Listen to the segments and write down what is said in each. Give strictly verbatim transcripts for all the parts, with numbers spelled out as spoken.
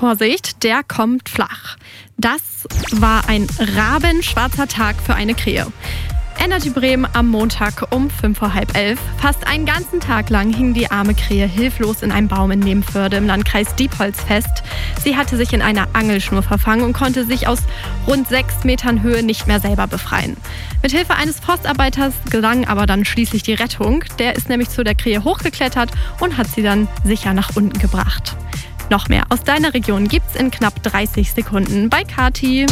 Vorsicht, der kommt flach. Das war ein rabenschwarzer Tag für eine Krähe. Energy Bremen am Montag um fünf vor halb elf. Fast einen ganzen Tag lang hing die arme Krähe hilflos in einem Baum in Nebenförde im Landkreis Diepholz fest. Sie hatte sich in einer Angelschnur verfangen und konnte sich aus rund sechs Metern Höhe nicht mehr selber befreien. Mit Hilfe eines Forstarbeiters gelang aber dann schließlich die Rettung. Der ist nämlich zu der Krähe hochgeklettert und hat sie dann sicher nach unten gebracht. Noch mehr aus deiner Region gibt's in knapp dreißig Sekunden bei Kati.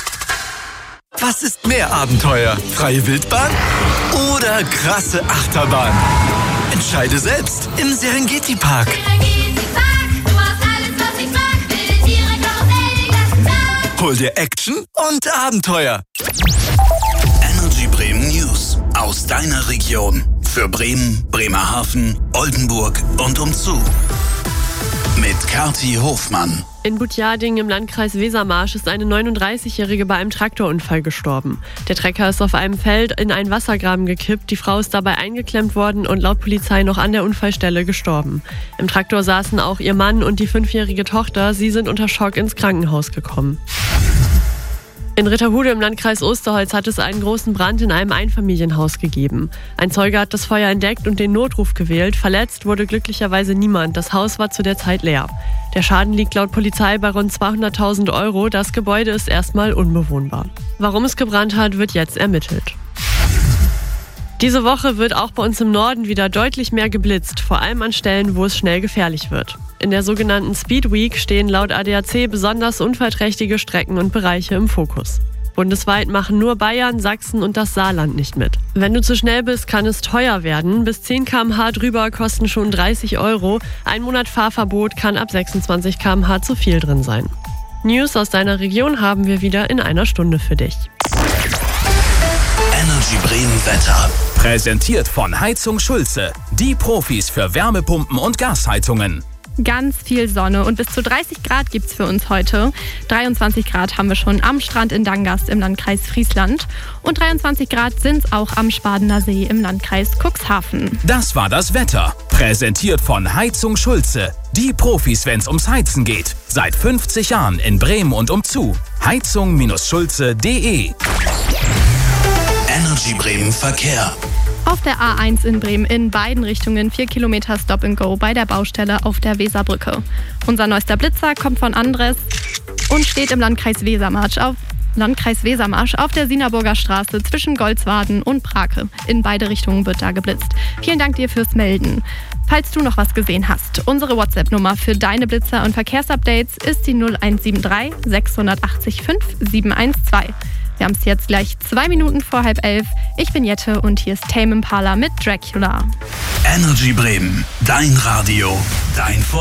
Was ist mehr Abenteuer? Freie Wildbahn oder krasse Achterbahn? Entscheide selbst im Serengeti-Park. Serengeti-Park, du hast alles, was ich mag. Wilde Tiere, Karussell, den ganzen Tag. Hol dir Action und Abenteuer. Energy Bremen News aus deiner Region. Für Bremen, Bremerhaven, Oldenburg und umzu. Mit Kati Hofmann. In Butjading im Landkreis Wesermarsch ist eine neununddreißigjährige bei einem Traktorunfall gestorben. Der Trecker ist auf einem Feld in einen Wassergraben gekippt. Die Frau ist dabei eingeklemmt worden und laut Polizei noch an der Unfallstelle gestorben. Im Traktor saßen auch ihr Mann und die fünfjährige Tochter. Sie sind unter Schock ins Krankenhaus gekommen. In Ritterhude im Landkreis Osterholz hat es einen großen Brand in einem Einfamilienhaus gegeben. Ein Zeuge hat das Feuer entdeckt und den Notruf gewählt. Verletzt wurde glücklicherweise niemand. Das Haus war zu der Zeit leer. Der Schaden liegt laut Polizei bei rund zweihunderttausend Euro. Das Gebäude ist erstmal unbewohnbar. Warum es gebrannt hat, wird jetzt ermittelt. Diese Woche wird auch bei uns im Norden wieder deutlich mehr geblitzt, vor allem an Stellen, wo es schnell gefährlich wird. In der sogenannten Speed Week stehen laut A D A C besonders unfallträchtige Strecken und Bereiche im Fokus. Bundesweit machen nur Bayern, Sachsen und das Saarland nicht mit. Wenn du zu schnell bist, kann es teuer werden. Bis zehn Kilometer pro Stunde drüber kosten schon dreißig Euro. Ein Monat Fahrverbot kann ab sechsundzwanzig Kilometer pro Stunde zu viel drin sein. News aus deiner Region haben wir wieder in einer Stunde für dich. Energy Bremen Wetter. Präsentiert von Heizung Schulze. Die Profis für Wärmepumpen und Gasheizungen. Ganz viel Sonne und bis zu dreißig Grad gibt's für uns heute. dreiundzwanzig Grad haben wir schon am Strand in Dangast im Landkreis Friesland. Und dreiundzwanzig Grad sind's auch am Spadener See im Landkreis Cuxhaven. Das war das Wetter. Präsentiert von Heizung Schulze. Die Profis, wenn's ums Heizen geht. Seit fünfzig Jahren in Bremen und umzu. heizung Schulze punkt de. Energy Bremen Verkehr. Auf der A eins in Bremen in beiden Richtungen vier Kilometer Stop and Go bei der Baustelle auf der Weserbrücke. Unser neuester Blitzer kommt von Andres und steht im Landkreis Wesermarsch auf, Landkreis Wesermarsch auf der Sienerburger Straße zwischen Golzwaden und Brake. In beide Richtungen wird da geblitzt. Vielen Dank dir fürs Melden. Falls du noch was gesehen hast, unsere WhatsApp-Nummer für deine Blitzer und Verkehrsupdates ist die null eins sieben drei sechs acht fünf sieben eins zwei. Wir haben es jetzt gleich zwei Minuten vor halb elf. Ich bin Jette und hier ist Tame Impala mit Dracula. Energy Bremen, dein Radio, dein Vor